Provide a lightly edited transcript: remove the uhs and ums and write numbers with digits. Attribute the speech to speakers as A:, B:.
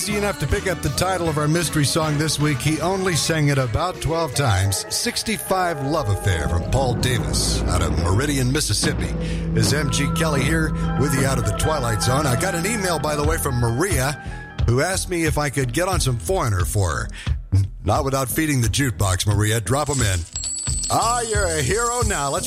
A: easy enough to pick up the title of our mystery song this week. He only sang it about 12 times. 65 Love Affair from Paul Davis out of Meridian, Mississippi. Is MG Kelly here with you out of the Twilight Zone. I got an email, by the way, from Maria, who asked me if I could get on some Foreigner for her. Not without feeding the jukebox, Maria. Drop them in. Ah, you're a hero now. Let's